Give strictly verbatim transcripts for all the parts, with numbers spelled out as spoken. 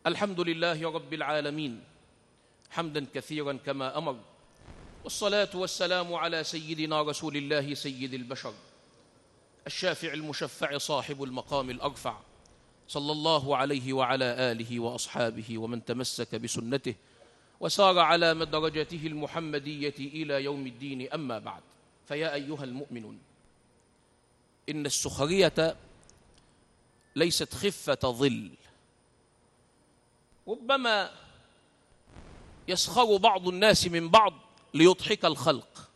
الحمد لله رب العالمين حمدا كثيرا كما أمر، والصلاة والسلام على سيدنا رسول الله سيد البشر الشافع المشفع صاحب المقام الأرفع، صلى الله عليه وعلى آله وأصحابه ومن تمسك بسنته وسار على مدرجته المحمدية إلى يوم الدين. أما بعد، فيا أيها المؤمنون، إن السخرية ليست خفة ظل. ربما يسخر بعض الناس من بعض ليضحك الخلق،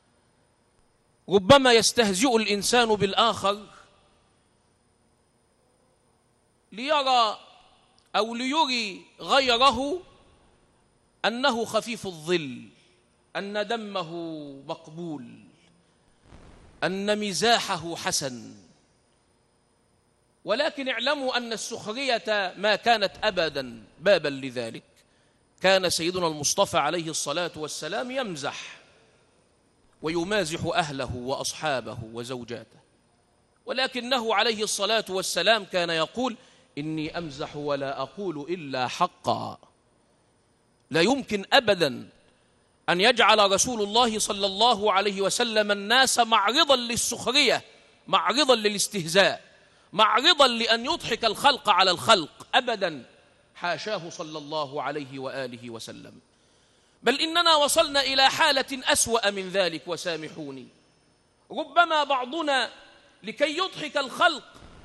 ربما يستهزئ الإنسان بالآخر ليرى أو ليري غيره أنه خفيف الظل، أن دمه مقبول، أن مزاحه حسن. ولكن اعلموا أن السخرية ما كانت أبدا بابا لذلك. كان سيدنا المصطفى عليه الصلاة والسلام يمزح ويمازح أهله وأصحابه وزوجاته، ولكنه عليه الصلاة والسلام كان يقول: إني أمزح ولا أقول إلا حقا. لا يمكن أبدا أن يجعل رسول الله صلى الله عليه وسلم الناس معرضا للسخرية، معرضا للاستهزاء، معرضا لأن يضحك الخلق على الخلق، أبدا، حاشاه صلى الله عليه وآله وسلم. بل إننا وصلنا إلى حالة أسوأ من ذلك، وسامحوني، ربما بعضنا لكي يضحك الخلق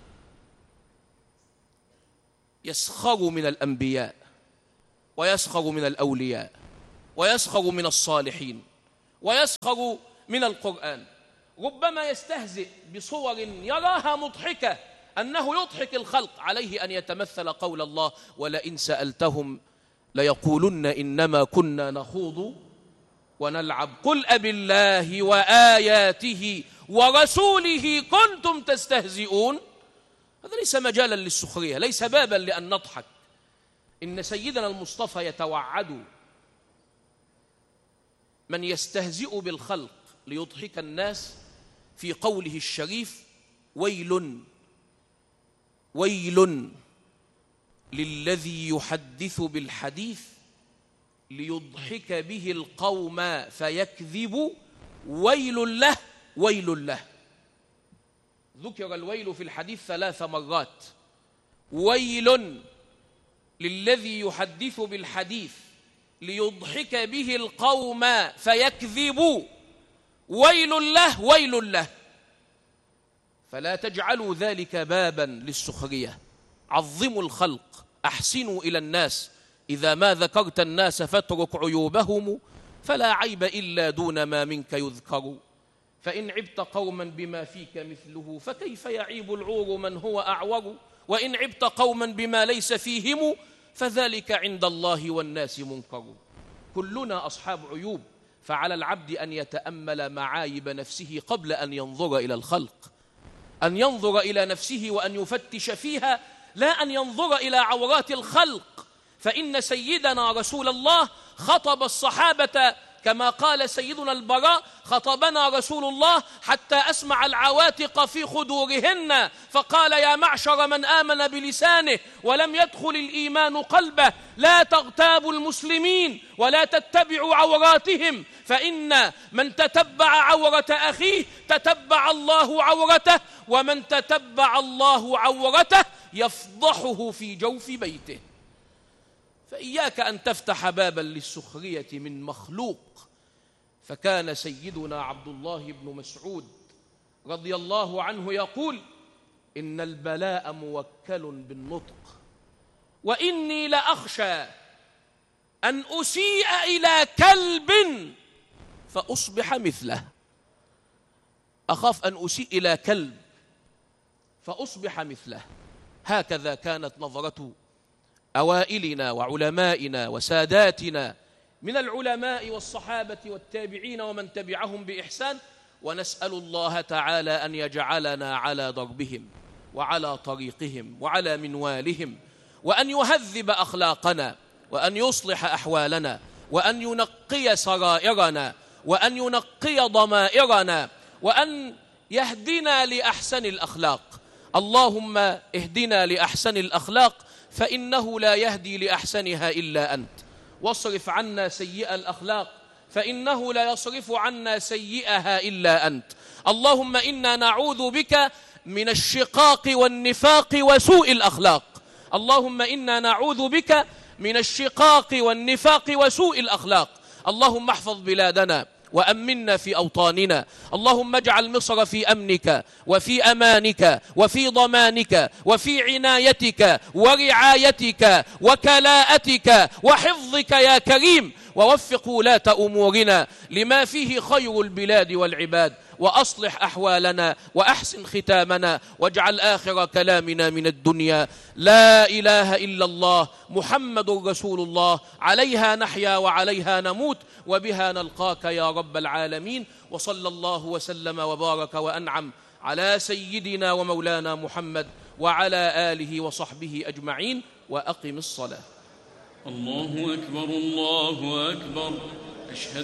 يسخر من الأنبياء ويسخر من الأولياء ويسخر من الصالحين ويسخر من القرآن. ربما يستهزئ بصور يراها مضحكة، أنه يضحك الخلق. عليه أن يتمثل قول الله: ولئن سألتهم ليقولن إنما كنا نخوض ونلعب قل أبالله وآياته ورسوله كنتم تستهزئون. هذا ليس مجالا للسخرية، ليس بابا لأن نضحك. إن سيدنا المصطفى يتوعد من يستهزئ بالخلق ليضحك الناس في قوله الشريف: ويل ويل للذي يحدث بالحديث ليضحك به القوم فيكذب ويل له ويل له. ذكر الويل في الحديث ثلاث مرات: ويل للذي يحدث بالحديث ليضحك به القوم فيكذب ويل له ويل له. فلا تجعلوا ذلك بابا للسخرية. عظموا الخلق، أحسنوا إلى الناس. إذا ما ذكرت الناس فاترك عيوبهم، فلا عيب إلا دون ما منك يذكر. فإن عبت قوما بما فيك مثله فكيف يعيب العور من هو أعور. وإن عبت قوما بما ليس فيهم فذلك عند الله والناس منكر. كلنا أصحاب عيوب، فعلى العبد أن يتأمل معايب نفسه قبل أن ينظر إلى الخلق، أن ينظر إلى نفسه وأن يفتش فيها، لا أن ينظر إلى عورات الخلق. فإن سيدنا رسول الله خطب الصحابة كما قال سيدنا البراء: خطبنا رسول الله حتى أسمع العواتق في خدورهن، فقال: يا معشر من آمن بلسانه ولم يدخل الإيمان قلبه، لا تغتابوا المسلمين ولا تتبعوا عوراتهم، فإن من تتبع عورة أخيه تتبع الله عورته، ومن تتبع الله عورته يفضحه في جوف بيته. فإياك أن تفتح بابا للسخرية من مخلوق. فكان سيدنا عبد الله بن مسعود رضي الله عنه يقول: إن البلاء موكل بالنطق، وإني لأخشى أن أسيء إلى كلب فأصبح مثله. أخاف أن أسيء إلى كلب فأصبح مثله. هكذا كانت نظرة أوائلنا وعلمائنا وساداتنا من العلماء والصحابة والتابعين ومن تبعهم بإحسان. ونسأل الله تعالى أن يجعلنا على دربهم وعلى طريقهم وعلى منوالهم، وأن يهذب أخلاقنا، وأن يصلح أحوالنا، وأن ينقي سرائرنا، وأن ينقي ضمائرنا، وأن يهدنا لأحسن الأخلاق. اللهم اهدنا لأحسن الأخلاق فإنه لا يهدي لأحسنها إلا أنت، واصرف عنا سيئ الأخلاق فإنه لا يصرف عنا سيئها إلا أنت. اللهم إنا نعوذ بك من الشقاق والنفاق وسوء الأخلاق. اللهم إنا نعوذ بك من الشقاق والنفاق وسوء الأخلاق. اللهم احفظ بلادنا وأمنا في أوطاننا. اللهم اجعل مصر في أمنك وفي أمانك وفي ضمانك وفي عنايتك ورعايتك وكلاءتك وحفظك يا كريم، ووفق ولاة أمورنا لما فيه خير البلاد والعباد، وأصلح أحوالنا وأحسن ختامنا، واجعل آخر كلامنا من الدنيا لا إله إلا الله محمد رسول الله، عليها نحيا وعليها نموت وبها نلقاك يا رب العالمين. وصلى الله وسلم وبارك وأنعم على سيدنا ومولانا محمد وعلى آله وصحبه أجمعين. وأقم الصلاة. الله أكبر الله أكبر. أشهد